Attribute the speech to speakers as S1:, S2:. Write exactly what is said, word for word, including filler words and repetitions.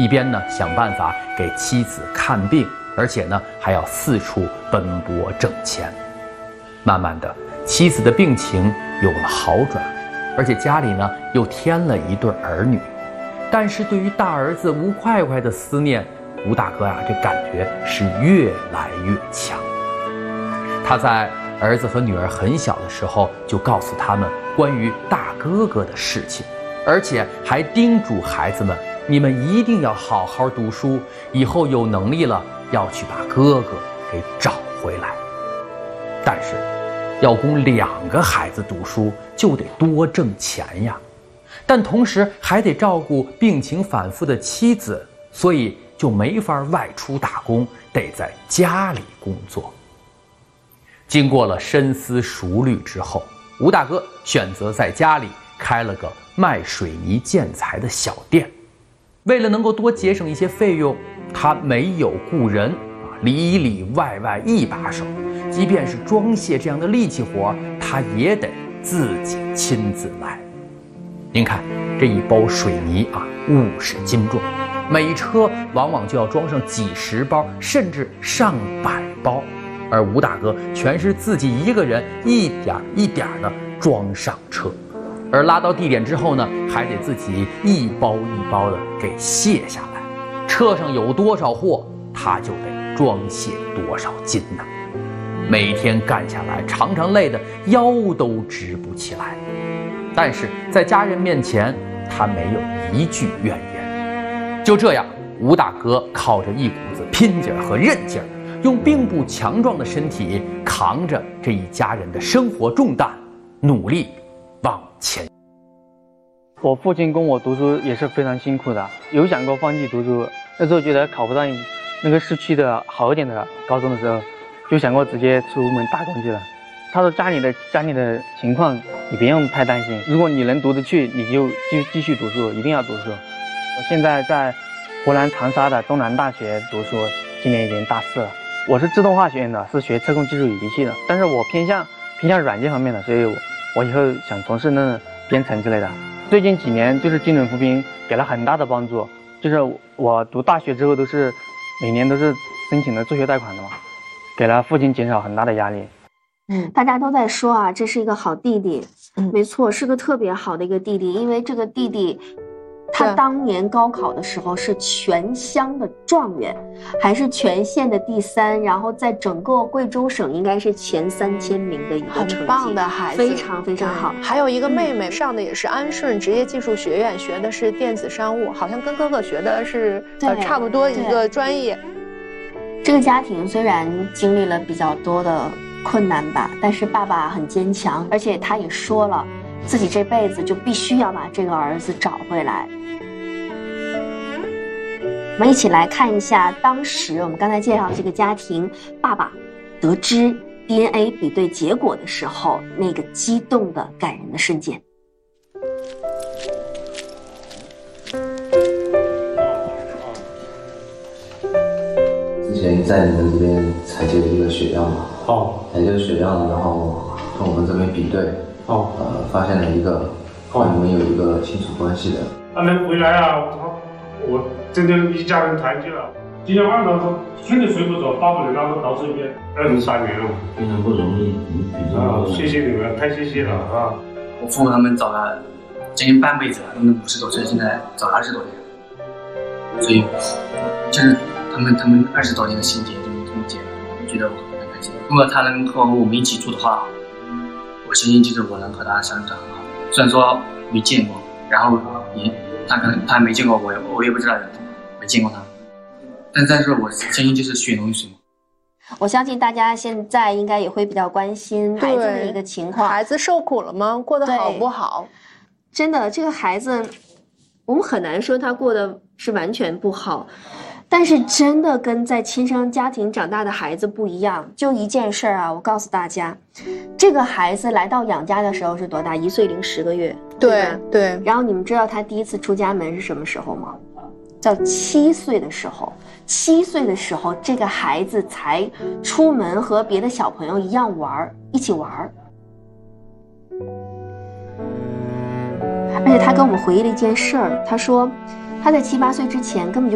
S1: 一边呢想办法给妻子看病，而且呢还要四处奔波挣钱。慢慢的，妻子的病情有了好转，而且家里呢又添了一对儿女。但是对于大儿子吴快快的思念，吴大哥啊，这感觉是越来越强。他在儿子和女儿很小的时候就告诉他们关于大哥哥的事情，而且还叮嘱孩子们，你们一定要好好读书，以后有能力了要去把哥哥给找回来。但是要供两个孩子读书，就得多挣钱呀，但同时还得照顾病情反复的妻子，所以就没法外出打工，得在家里工作。经过了深思熟虑之后，吴大哥选择在家里开了个卖水泥建材的小店。为了能够多节省一些费用，他没有雇人，里里外外一把手，即便是装卸这样的力气活，他也得自己亲自来。您看这一包水泥啊，五十斤重，每车往往就要装上几十包，甚至上百包，而吴大哥全是自己一个人一点一点的装上车，而拉到地点之后呢，还得自己一包一包的给卸下来。车上有多少货，他就得装卸多少斤呢？每天干下来，常常累得腰都直不起来。但是在家人面前，他没有一句怨言。就这样，吴大哥靠着一股子拼劲儿和韧劲儿，用并不强壮的身体扛着这一家人的生活重担，努力往前。
S2: 我父亲供我读书也是非常辛苦的，有想过放弃读书。那时候觉得考不上那个市区的好一点的高中的时候，就想过直接出门打工去了。他说家里的家里的情况你不用太担心，如果你能读得去，你就继继续读书，一定要读书。我现在在湖南长沙的东南大学读书，今年已经大四了。我是自动化学院的，是学测控技术与仪器的，但是我偏向偏向软件方面的，所以我我以后想从事那种编程之类的。最近几年就是精准扶贫给了很大的帮助，就是我读大学之后都是每年都是申请的助学贷款的嘛，给了父亲减少很大的压力。
S3: 嗯，大家都在说啊，这是一个好弟弟，嗯，没错，是个特别好的一个弟弟，因为这个弟弟他当年高考的时候是全乡的状元，还是全县的第三，然后在整个贵州省应该是前三千名的一个成绩，
S4: 很棒的孩子，
S3: 非常非常好。
S4: 还有一个妹妹上的也是安顺职业技术学院，学的是电子商务，好像跟哥哥学的是呃差不多一个专业。
S3: 这个家庭虽然经历了比较多的困难吧，但是爸爸很坚强，而且他也说了，自己这辈子就必须要把这个儿子找回来。我们一起来看一下当时我们刚才介绍这个家庭，爸爸得知 D N A 比对结果的时候，那个激动的感人的瞬间。
S5: 之前在你们这边采集了一个血样嘛，
S6: 哦，
S5: 采集了血样，然后跟我们这边比对，
S6: 哦，
S5: 呃，发现了一个和你们有一个亲属关系的。
S6: 他能回来啊，他我真的一家人团结了。今天晚上说肯定睡不着，把不得让他到这边二十三年了，
S5: 非常不容易，
S6: 啊，谢谢你们，太谢谢了啊！
S2: 我父母他们找了将近半辈子了，他们五十多岁，现在找了二十多年，所以就是他们他们二十多年的心结终于终结了，我觉得我很开心。如果他能和我们一起住的话，我相信就是我能和他相处很好。虽然说没见过，然后也他可能他没见过我，我也不知道没见过他，但但是我相信就是血浓于水嘛。
S3: 我相信大家现在应该也会比较关心孩子的一个情况，
S4: 孩子受苦了吗？过得好不好？
S3: 真的，这个孩子我们很难说他过得是完全不好，但是真的跟在亲生家庭长大的孩子不一样。就一件事啊，我告诉大家，这个孩子来到养家的时候是多大？一岁零十个月。
S4: 对对。
S3: 然后你们知道他第一次出家门是什么时候吗？叫七岁的时候。七岁的时候，这个孩子才出门和别的小朋友一样玩，一起玩。而且他跟我们回忆了一件事儿，他说他在七八岁之前根本就